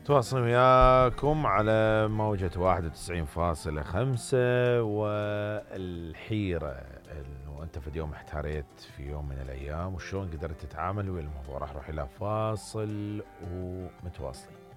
تواصل وياكم على موجة 91.5. والحيرة انه انت في اليوم احتاريت في يوم من الايام وشلون قدرت تتعامل ويا الموضوع. راح نروح الى فاصل ومتواصلين.